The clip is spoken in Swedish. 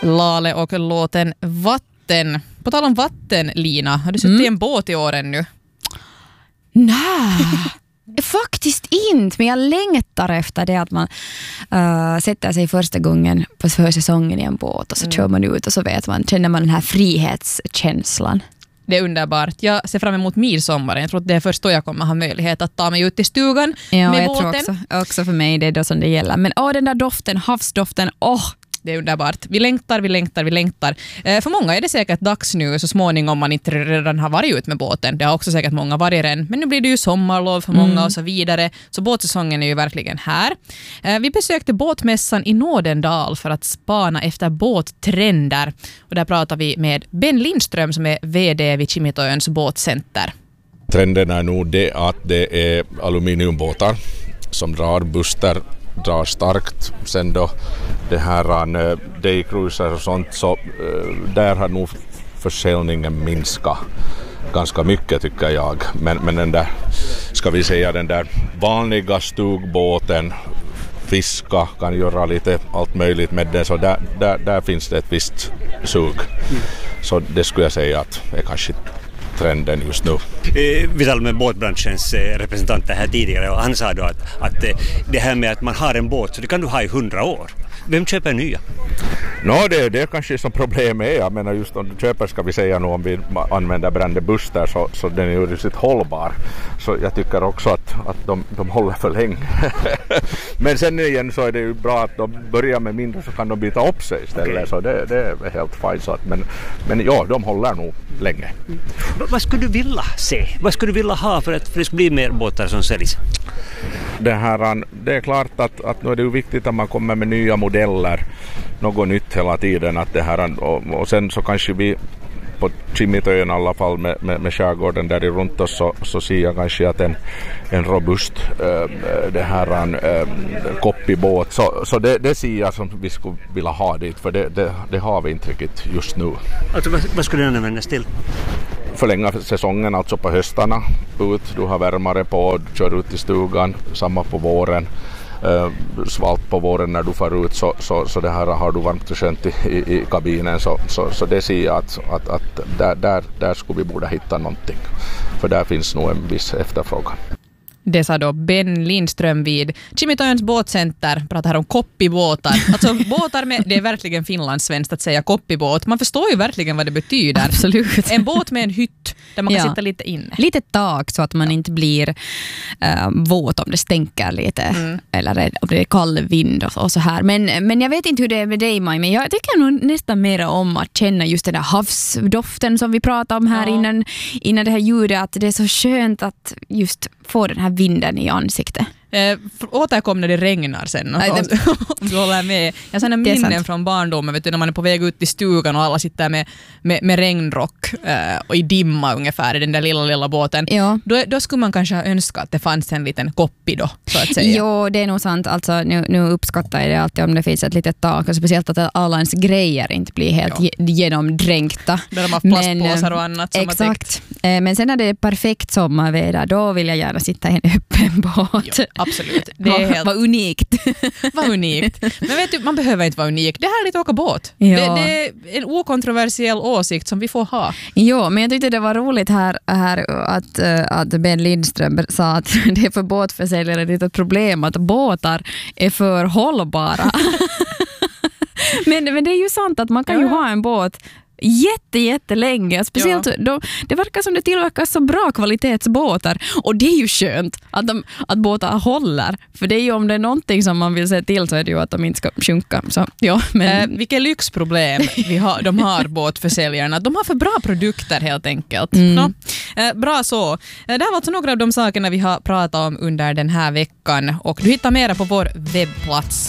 Lale och låten Vatten. På tal om vatten, Lina, har du suttit i en båt i åren nu? Nej, faktiskt inte. Men jag längtar efter det att man sätter sig första gången på försäsongen i en båt och så kör man ut och så känner man den här frihetskänslan. Det är underbart. Jag ser fram emot midsommaren. Jag tror att det är först då jag kommer ha möjlighet att ta mig ut i stugan med båten. Jag tror också för mig det är då som det gäller. Men den där doften, havsdoften, det är underbart. Vi längtar. För många är det säkert dags nu så småningom man inte redan har varit ut med båten. Det har också säkert många varit redan. Men nu blir det ju sommarlov för många och så vidare. Så båtsäsongen är ju verkligen här. Vi besökte båtmässan i Nådendal för att spana efter båttrender. Och där pratar vi med Ben Lindström som är vd vid Kimitoöns båtcenter. Trenden är nog det att det är aluminiumbåtar som drar buster, drar starkt. Sen då det här daycruiser och sånt, så där har nog försäljningen minskat ganska mycket tycker jag. Men den där, ska vi säga den där vanliga stugbåten, fiska, kan göra lite allt möjligt med det, så där finns det ett visst sug. Så det skulle jag säga att är kanske trenden just nu. Vi talade med båtbranschens representanter här tidigare och han sa då att det här med att man har en båt så det kan du ha i 100 år. Vem köper nya? Det är kanske som problemet är. Jag menar just om du köper, ska vi säga nu, om vi använder Brande Buster så den är ju sitt hållbar. Så jag tycker också att de håller för länge. Men sen igen så är det ju bra att de börjar med mindre så kan de byta upp sig istället. Okay. Så det är helt fint. Så att, men ja, de håller nog länge. Vad skulle du vilja se? Vad skulle du vilja ha för att det ska bli mer båtar som säljs? Det är klart att nu är det ju viktigt att man kommer med nya modeller, något nytt hela tiden, att det här, och sen så kanske vi på Kimitoön i alla fall med skärgården där i runt oss så ser jag kanske att en robust det här koppibåt, så det ser jag som vi skulle vilja ha dit, för det har vi inte riktigt just nu. Alltså vad skulle den användas till? Förlänga säsongen, alltså på höstarna ut, du har värmare på, kör ut i stugan, samma på våren, svalt på våren när du får ut, så det här har du varmt och skönt i kabinen, så det ser jag att där skulle vi borde hitta någonting, för där finns nog en viss efterfrågan. Det sa då Ben Lindström vid Kimitoöns båtcenter, pratar här om koppibåtar. Alltså båtar med, det är verkligen finlandssvenskt att säga koppibåt. Man förstår ju verkligen vad det betyder. Absolut. En båt med en hytt där man kan sitta lite inne. Lite tak så att man inte blir våt om det stänker lite. Eller om det är kall vind och så här. Men jag vet inte hur det är med dig, Maj, men jag tycker nog nästan mer om att känna just den där havsdoften som vi pratade om här innan det här ljudet. Att det är så skönt att just få den här vinden i ansiktet. Återkom när det regnar sen om du håller med. Jag känner minnen från barndomen, vet du, när man är på väg ut i stugan och alla sitter med regnrock och i dimma ungefär i den där lilla båten. Ja. Då skulle man kanske önska att det fanns en liten koppi då, så att säga. Jo, det är nog sant. Alltså, nu uppskattar jag det alltid om det finns ett litet tak, och speciellt att alla ens grejer inte blir helt genomdränkta. Där de har plastpåsar och annat som exakt. har täckt. Men sen när det är perfekt sommarväder, då vill jag gärna sitta i en öppen båt. Jo, absolut. Det är helt... Vad unikt. Vad unikt. Men vet du, man behöver inte vara unik. Det här är lite åka båt. Ja. Det är en okontroversiell åsikt som vi får ha. Jo, men jag tyckte det var roligt här att Ben Lindström sa att det är för båtförsäljare ett problem att båtar är för hållbara. men det är ju sant att man kan ju ha en båt jättelänge. Speciellt det verkar som det tillverkas så bra kvalitetsbåtar, och det är ju skönt att båtar håller, för det är ju, om det är någonting som man vill se till så är det ju att de inte ska sjunka. Så, men... vilket lyxproblem de har båtförsäljarna. De har för bra produkter helt enkelt. Bra så. Det här var alltså några av de sakerna vi har pratat om under den här veckan, och du hittar mera på vår webbplats